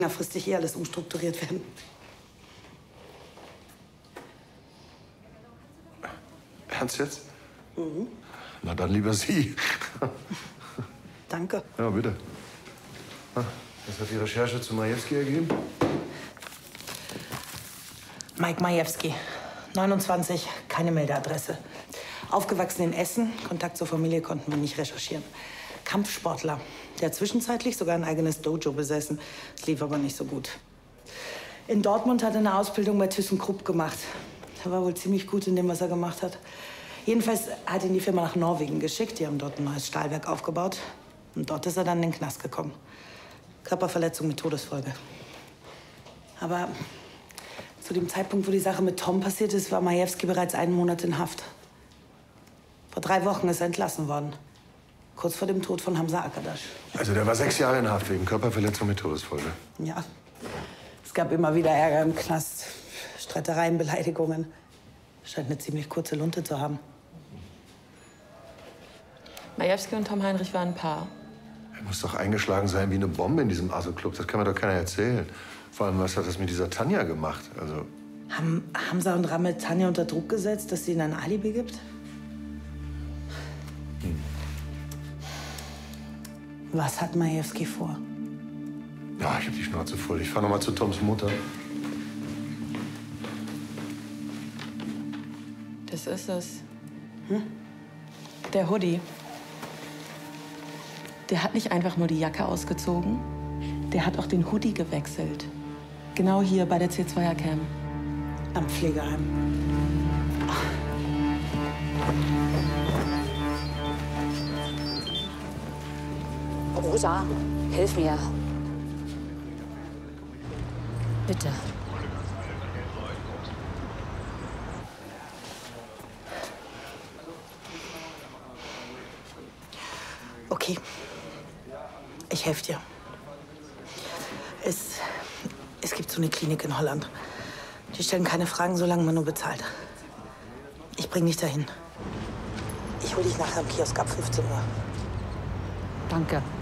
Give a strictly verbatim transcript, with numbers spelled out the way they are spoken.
längerfristig eh alles umstrukturiert werden. Ernst jetzt? Mhm. Na dann lieber Sie. Danke. Ja, bitte. Was hat die Recherche zu Majewski ergeben? Mike Majewski, neunundzwanzig, keine Meldeadresse. Aufgewachsen in Essen, Kontakt zur Familie konnten wir nicht recherchieren. Kampfsportler, der hat zwischenzeitlich sogar ein eigenes Dojo besessen. Es lief aber nicht so gut. In Dortmund hat er eine Ausbildung bei ThyssenKrupp gemacht. Er war wohl ziemlich gut in dem, was er gemacht hat. Jedenfalls hat ihn die Firma nach Norwegen geschickt. Die haben dort ein neues Stahlwerk aufgebaut. Und dort ist er dann in den Knast gekommen. Körperverletzung mit Todesfolge. Aber zu dem Zeitpunkt, wo die Sache mit Tom passiert ist, war Majewski bereits einen Monat in Haft. Vor drei Wochen ist er entlassen worden. Kurz vor dem Tod von Hamza Akadash. Also der war sechs Jahre in Haft wegen Körperverletzung mit Todesfolge. Ja. Es gab immer wieder Ärger im Knast. Streitereien, Beleidigungen. Scheint eine ziemlich kurze Lunte zu haben. Majewski und Tom Heinrich waren ein Paar. Er muss doch eingeschlagen sein wie eine Bombe in diesem Aso-Club. Das kann mir doch keiner erzählen. Vor allem, was hat das mit dieser Tanja gemacht? Also Haben Hamza und Ramel Tanja unter Druck gesetzt, dass sie ihnen ein Alibi gibt? Hm. Was hat Majewski vor? Ja, ich hab die Schnauze voll. Ich fahr noch mal zu Toms Mutter. Das ist es. Hm? Der Hoodie. Der hat nicht einfach nur die Jacke ausgezogen. Der hat auch den Hoodie gewechselt. Genau hier bei der C zwei er Cam. Am Pflegeheim. Rosa, hilf mir. Bitte. Okay. Ich helfe dir. Es, es gibt so eine Klinik in Holland. Die stellen keine Fragen, solange man nur bezahlt. Ich bring dich dahin. Ich hol dich nachher am Kiosk ab fünfzehn Uhr. Danke.